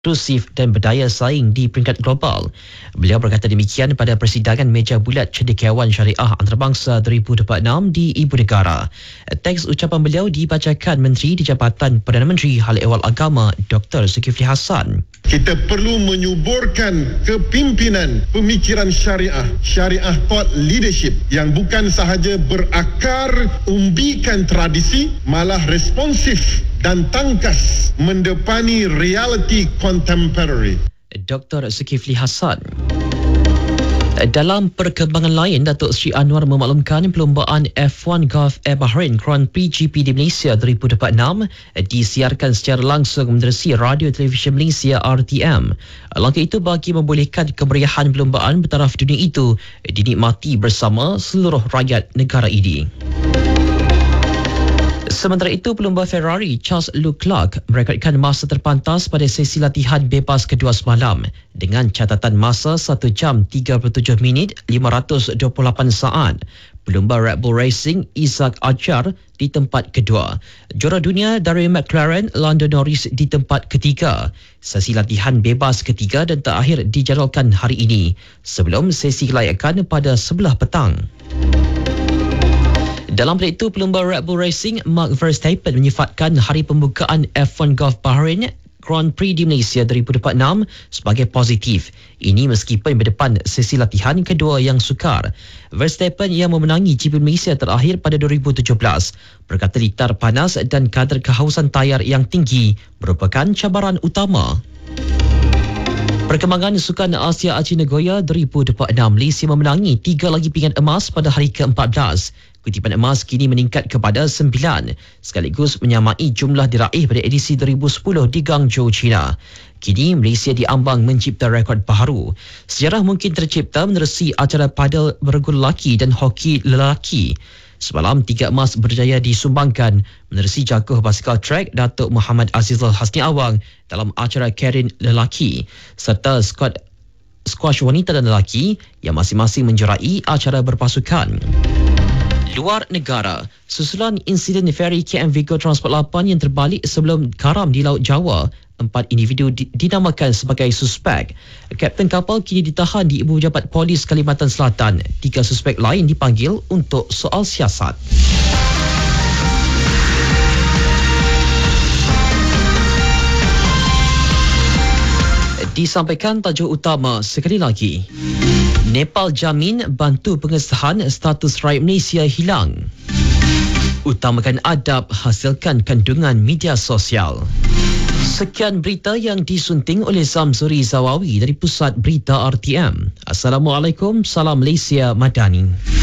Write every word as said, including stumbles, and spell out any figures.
inklusif dan berdaya saing di peringkat global. Beliau berkata demikian pada persidangan meja bulat cendekiawan syariah antarabangsa dua ribu dua puluh enam di Ibu Negara. Teks ucapan beliau dibacakan Menteri di Jabatan Perdana Menteri Hal Ehwal Agama Doktor Zulkifli Hassan. Kita perlu menyuburkan kepimpinan pemikiran syariah, syariah thought leadership yang bukan sahaja berakar umbikan tradisi, malah responsif dan tangkas mendepani realiti contemporary. Doktor Zulkifli Hassan. Dalam perkembangan lain, Datuk Seri Anwar memaklumkan perlombaan F one Gulf Air Bahrain Grand Prix G P di Malaysia dua ribu dua puluh enam disiarkan secara langsung menerusi Radio Televisyen Malaysia R T M. Langkah itu bagi membolehkan kemeriahan perlombaan bertaraf dunia itu dinikmati bersama seluruh rakyat negara ini. Sementara itu, pelumba Ferrari Charles Leclerc merekodkan masa terpantas pada sesi latihan bebas kedua semalam dengan catatan masa satu jam tiga puluh tujuh minit lima ratus dua puluh lapan saat. Pelumba Red Bull Racing Isaac Adjar di tempat kedua. Juara dunia dari McLaren Lando Norris di tempat ketiga. Sesi latihan bebas ketiga dan terakhir dijadualkan hari ini sebelum sesi kelayakan pada sebelah petang. Dalam pada itu, pelumba Red Bull Racing Max Verstappen menyifatkan hari pembukaan F one Gulf Bahrain Grand Prix di Malaysia dua ribu dua puluh enam sebagai positif. Ini meskipun berdepan sesi latihan kedua yang sukar. Verstappen yang memenangi G P Malaysia terakhir pada dua ribu tujuh belas berkata litar panas dan kadar kehausan tayar yang tinggi merupakan cabaran utama. Perkembangan Sukan Asia Aci Nagoya dua ribu dua puluh enam, Malaysia memenangi tiga lagi pingat emas pada hari ke empat belas. Kutipan emas kini meningkat kepada sembilan sekaligus menyamai jumlah diraih pada edisi dua ribu sepuluh di Guangzhou, China. Kini Malaysia diambang mencipta rekod baharu. Sejarah mungkin tercipta menerusi acara padel bergu lelaki dan hoki lelaki. Semalam tiga emas berjaya disumbangkan menerusi jaguh basikal trek Datuk Muhammad Azizul Hasni Awang dalam acara Kerin lelaki serta skuad squash wanita dan lelaki yang masing-masing menjerai acara berpasukan. Luar negara, susulan insiden feri K M Vigo Transport lapan yang terbalik sebelum karam di Laut Jawa, empat individu di- dinamakan sebagai suspek. Kapten kapal kini ditahan di Ibu Pejabat Polis Kalimantan Selatan. Tiga suspek lain dipanggil untuk soal siasat. Disampaikan tajuk utama sekali lagi. Nepal jamin bantu pengesahan status rakyat Malaysia hilang. Utamakan adab, hasilkan kandungan media sosial. Sekian berita yang disunting oleh Zamzuri Zawawi dari Pusat Berita R T M. Assalamualaikum, salam Malaysia Madani.